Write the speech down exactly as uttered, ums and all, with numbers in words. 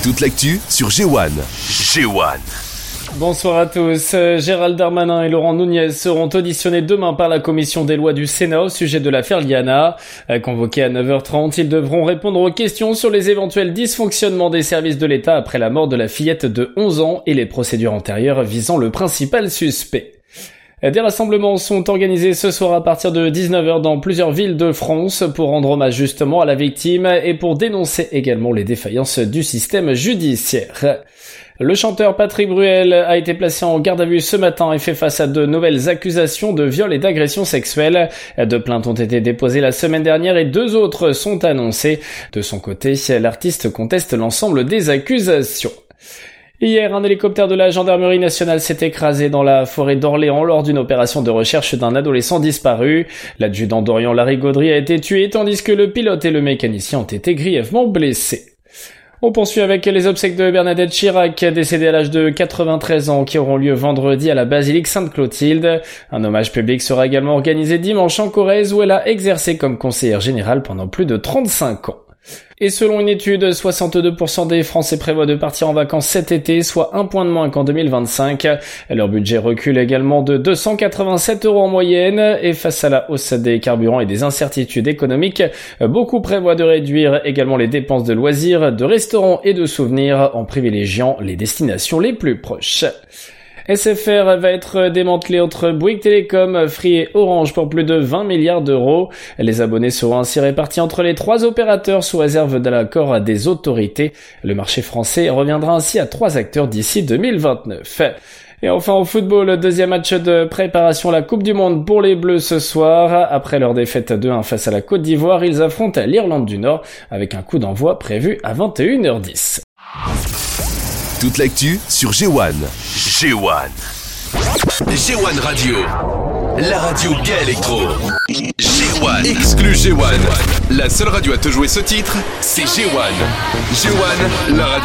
Toute l'actu sur G un. G un. Bonsoir à tous. Gérald Darmanin et Laurent Nunez seront auditionnés demain par la commission des lois du Sénat au sujet de l'affaire Liana. Convoqués à neuf heures trente, ils devront répondre aux questions sur les éventuels dysfonctionnements des services de l'État après la mort de la fillette de onze ans et les procédures antérieures visant le principal suspect. Des rassemblements sont organisés ce soir à partir de dix-neuf heures dans plusieurs villes de France pour rendre hommage justement à la victime et pour dénoncer également les défaillances du système judiciaire. Le chanteur Patrick Bruel a été placé en garde à vue ce matin et fait face à de nouvelles accusations de viol et d'agression sexuelle. Deux plaintes ont été déposées la semaine dernière et deux autres sont annoncées. De son côté, l'artiste conteste l'ensemble des accusations. Hier, un hélicoptère de la gendarmerie nationale s'est écrasé dans la forêt d'Orléans lors d'une opération de recherche d'un adolescent disparu. L'adjudant d'Orient Larry Gaudry a été tué tandis que le pilote et le mécanicien ont été grièvement blessés. On poursuit avec les obsèques de Bernadette Chirac, décédée à l'âge de quatre-vingt-treize ans, qui auront lieu vendredi à la basilique Sainte-Clotilde. Un hommage public sera également organisé dimanche en Corrèze où elle a exercé comme conseillère générale pendant plus de trente-cinq ans. Et selon une étude, soixante-deux pour cent des Français prévoient de partir en vacances cet été, soit un point de moins qu'en deux mille vingt-cinq. Leur budget recule également de deux cent quatre-vingt-sept euros en moyenne, et face à la hausse des carburants et des incertitudes économiques, beaucoup prévoient de réduire également les dépenses de loisirs, de restaurants et de souvenirs en privilégiant les destinations les plus proches. S F R va être démantelé entre Bouygues Télécom, Free et Orange pour plus de vingt milliards d'euros. Les abonnés seront ainsi répartis entre les trois opérateurs sous réserve de l'accord des autorités. Le marché français reviendra ainsi à trois acteurs d'ici deux mille vingt-neuf. Et enfin au football, le deuxième match de préparation à la Coupe du Monde pour les Bleus ce soir. Après leur défaite deux un face à la Côte d'Ivoire, ils affrontent l'Irlande du Nord avec un coup d'envoi prévu à vingt et une heures dix. Toute l'actu sur G un. G un. G un Radio. La radio gay électro. G un. Exclu G un. La seule radio à te jouer ce titre, c'est G un. G un, la radio.